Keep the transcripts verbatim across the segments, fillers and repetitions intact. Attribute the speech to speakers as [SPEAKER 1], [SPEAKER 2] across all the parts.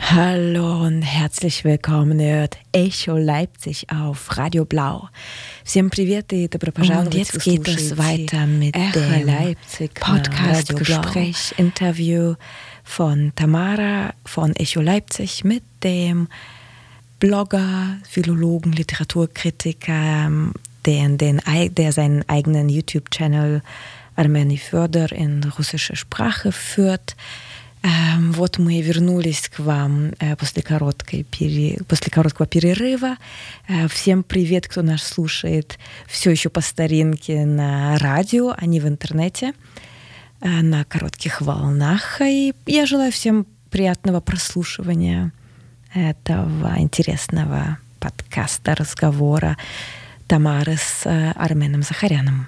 [SPEAKER 1] Hallo und herzlich willkommen, ihr hört Echo Leipzig auf Radio Blau. Всем привет и добро пожаловать. Und jetzt geht es weiter mit Echo dem Leipzig Podcast-Gespräch, Interview von Tamara von Echo Leipzig mit dem Blogger, Philologen, Literaturkritiker, der, den, der seinen eigenen YouTube-Channel Armeni Fedor in russischer Sprache führt. Um, вот мы и вернулись к вам uh, после, короткой пере... после короткого перерыва. Uh, всем привет, кто нас слушает все еще по старинке на радио, а не в интернете, uh, на коротких волнах. И я желаю всем приятного прослушивания этого интересного подкаста, разговора Тамары с uh, Арменом Захаряном.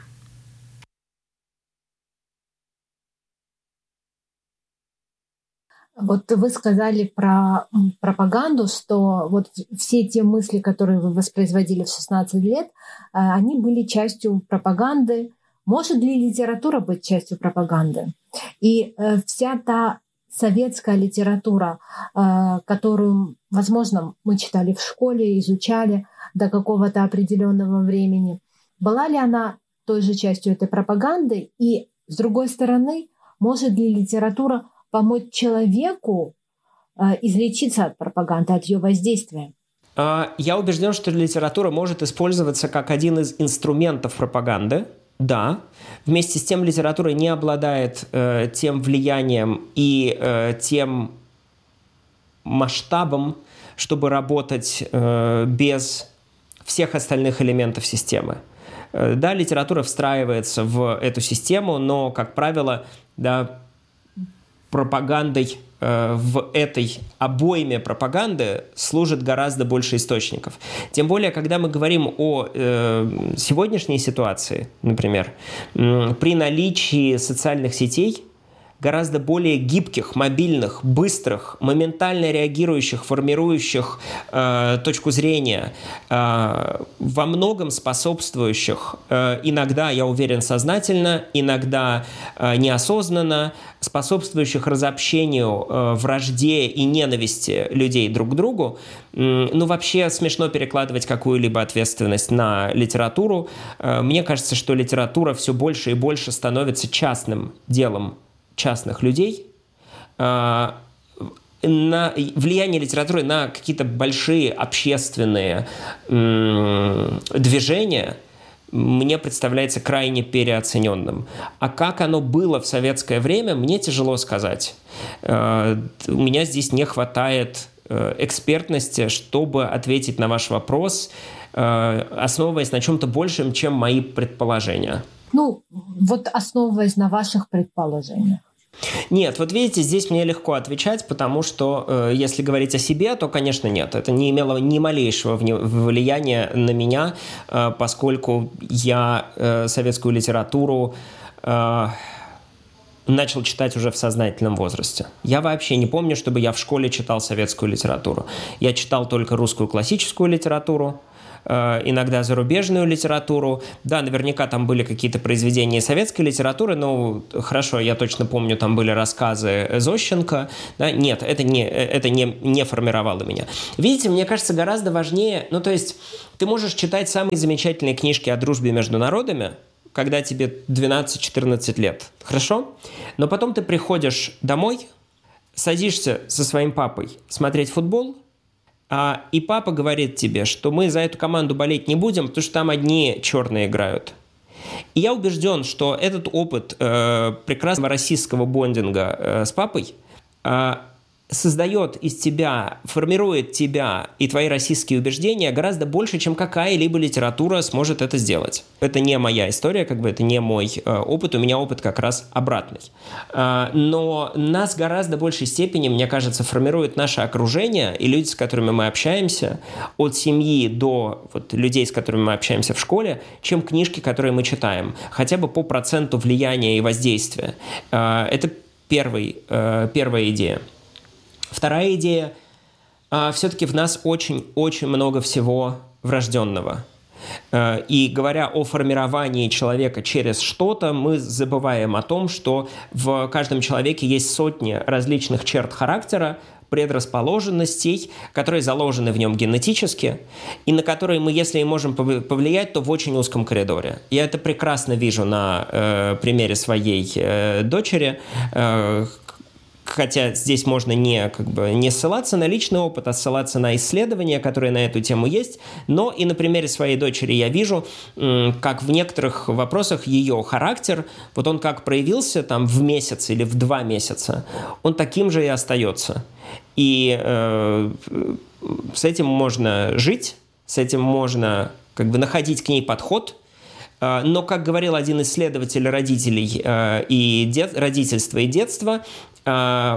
[SPEAKER 2] Вот вы сказали про пропаганду, что вот все те мысли, которые вы воспроизводили в шестнадцать лет, они были частью пропаганды. Может ли литература быть частью пропаганды? И вся та советская литература, которую, возможно, мы читали в школе, изучали до какого-то определенного времени, была ли она той же частью этой пропаганды? И, с другой стороны, может ли литература помочь человеку э, излечиться от пропаганды, от ее воздействия?
[SPEAKER 3] Я убежден, что литература может использоваться как один из инструментов пропаганды. Да. Вместе с тем литература не обладает э, тем влиянием и э, тем масштабом, чтобы работать э, без всех остальных элементов системы. Э, да, литература встраивается в эту систему, но, как правило, да, пропагандой э, в этой обойме пропаганды служит гораздо больше источников. Тем более, когда мы говорим о э, сегодняшней ситуации, например, э, при наличии социальных сетей, гораздо более гибких, мобильных, быстрых, моментально реагирующих, формирующих э, точку зрения, э, во многом способствующих, э, иногда, я уверен, сознательно, иногда э, неосознанно, способствующих разобщению, э, вражде и ненависти людей друг к другу. Э, ну, вообще смешно перекладывать какую-либо ответственность на литературу. Э, мне кажется, что литература все больше и больше становится частным делом частных людей. На влияние литературы на какие-то большие общественные движения мне представляется крайне переоцененным. А как оно было в советское время, мне тяжело сказать. У меня здесь не хватает экспертности, чтобы ответить на ваш вопрос, основываясь на чем-то большем, чем мои предположения.
[SPEAKER 2] Ну, вот основываясь на ваших предположениях.
[SPEAKER 3] Нет, вот видите, здесь мне легко отвечать, потому что, э, если говорить о себе, то, конечно, нет. Это не имело ни малейшего влияния на меня, э, поскольку я э, советскую литературу э, начал читать уже в сознательном возрасте. Я вообще не помню, чтобы я в школе читал советскую литературу. Я читал только русскую классическую литературу, иногда зарубежную литературу. Да, наверняка там были какие-то произведения советской литературы, но хорошо, я точно помню, там были рассказы Зощенко. Да? Нет, это, не, это не, не формировало меня. Видите, мне кажется, гораздо важнее... Ну, то есть, ты можешь читать самые замечательные книжки о дружбе между народами, когда тебе двенадцать-четырнадцать лет. Хорошо? Но потом ты приходишь домой, садишься со своим папой смотреть футбол, и папа говорит тебе, что мы за эту команду болеть не будем, потому что там одни черные играют. И я убежден, что этот опыт э, прекрасного российского бондинга э, с папой э, создает из тебя, формирует тебя и твои российские убеждения гораздо больше, чем какая-либо литература сможет это сделать. Это не моя история, как бы это не мой э, опыт, у меня опыт как раз обратный. Э, но нас гораздо большей степени, мне кажется, формирует наше окружение и люди, с которыми мы общаемся, от семьи до вот, людей, с которыми мы общаемся в школе, чем книжки, которые мы читаем. Хотя бы по проценту влияния и воздействия. Э, это первый, э, первая идея. Вторая идея. Все-таки в нас очень-очень много всего врожденного. И говоря о формировании человека через что-то, мы забываем о том, что в каждом человеке есть сотни различных черт характера, предрасположенностей, которые заложены в нем генетически, и на которые мы, если и можем повлиять, то в очень узком коридоре. Я это прекрасно вижу на э, примере своей э, дочери, э, хотя здесь можно не, как бы, не ссылаться на личный опыт, а ссылаться на исследования, которые на эту тему есть. Но и на примере своей дочери я вижу, как в некоторых вопросах ее характер, вот он как проявился там в месяц или в два месяца, он таким же и остается. И э, с этим можно жить, с этим можно как бы находить к ней подход. Но, как говорил один исследователь родителей э, и дет, родительства и детства, э,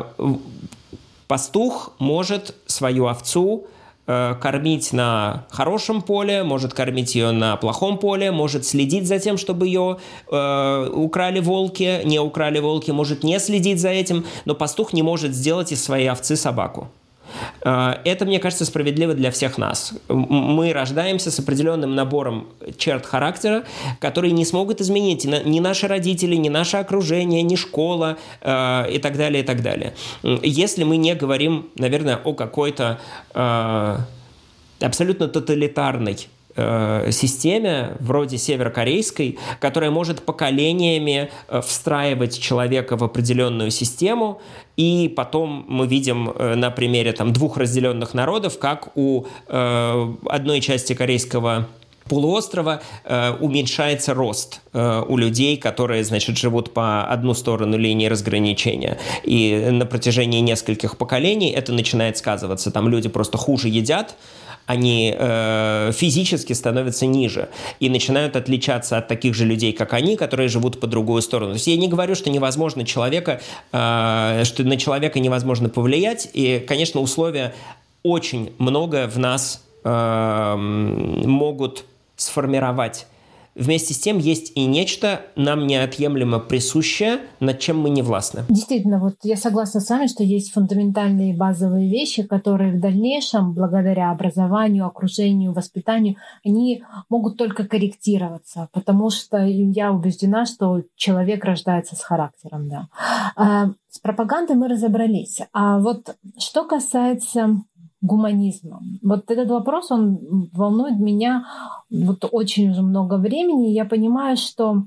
[SPEAKER 3] пастух может свою овцу э, кормить на хорошем поле, может кормить ее на плохом поле, может следить за тем, чтобы ее э, украли волки, не украли волки, может не следить за этим, но пастух не может сделать из своей овцы собаку. Это, мне кажется, справедливо для всех нас. Мы рождаемся с определенным набором черт характера, которые не смогут изменить ни наши родители, ни наше окружение, ни школа э, и так далее, и так далее. Если мы не говорим, наверное, о какой-то э, абсолютно тоталитарной системе, вроде северокорейской, которая может поколениями встраивать человека в определенную систему, и потом мы видим на примере там, двух разделенных народов, как у э, одной части корейского полуострова э, уменьшается рост э, у людей, которые, значит, живут по одну сторону линии разграничения. И на протяжении нескольких поколений это начинает сказываться. Там люди просто хуже едят, они э, физически становятся ниже и начинают отличаться от таких же людей, как они, которые живут по другую сторону. То есть я не говорю, что невозможно человека, э, что на человека невозможно повлиять, и, конечно, условия очень много в нас э, могут сформировать. Вместе с тем есть и нечто нам неотъемлемо присущее, над чем мы не властны.
[SPEAKER 2] Действительно, вот я согласна с вами, что есть фундаментальные базовые вещи, которые в дальнейшем, благодаря образованию, окружению, воспитанию, они могут только корректироваться, потому что я убеждена, что человек рождается с характером. Да. А с пропагандой мы разобрались. А вот что касается гуманизма. Вот этот вопрос, он волнует меня вот очень уже много времени. Я понимаю, что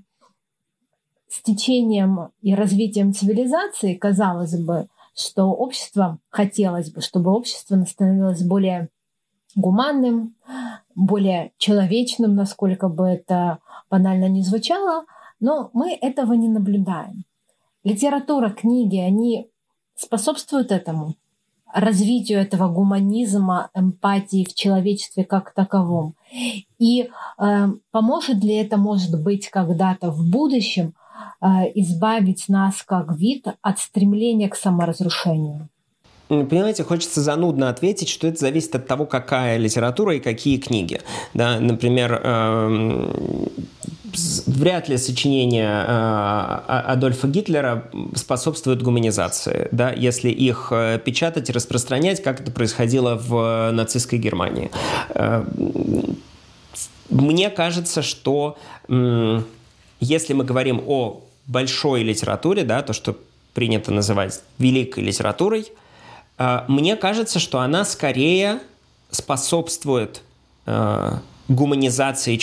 [SPEAKER 2] с течением и развитием цивилизации, казалось бы, что общество, хотелось бы, чтобы общество становилось более гуманным, более человечным, насколько бы это банально не звучало, но мы этого не наблюдаем. Литература, книги, они способствуют этому, развитию этого гуманизма, эмпатии в человечестве как таковом. И э, поможет ли это, может быть, когда-то в будущем э, избавить нас как вид от стремления к саморазрушению?
[SPEAKER 3] Понимаете, хочется занудно ответить, что это зависит от того, какая литература и какие книги. Да, например, э, вряд ли сочинения э, Адольфа Гитлера способствуют гуманизации, да, если их э, печатать и распространять, как это происходило в нацистской Германии. Э, мне кажется, что э, если мы говорим о большой литературе, да, то, что принято называть великой литературой, э, мне кажется, что она скорее способствует э, гуманизации